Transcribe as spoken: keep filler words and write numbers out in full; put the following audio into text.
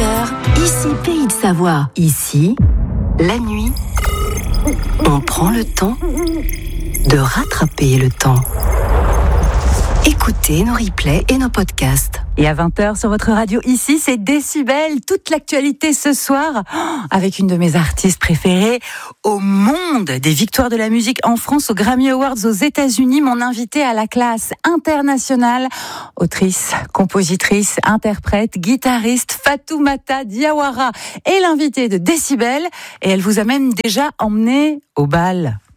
cœur, ici Pays de Savoie. Ici, la nuit, on prend le temps de rattraper le temps. Écoutez nos replays et nos podcasts. Et à vingt heures sur votre radio, ici, c'est Décibel. Toute l'actualité ce soir, avec une de mes artistes préférées au monde. Des victoires de la musique en France, aux Grammy Awards aux États-Unis. Mon invitée à la classe internationale, autrice, compositrice, interprète, guitariste, Fatoumata Diawara est l'invitée de Décibel. Et elle vous amène déjà emmenée au bal.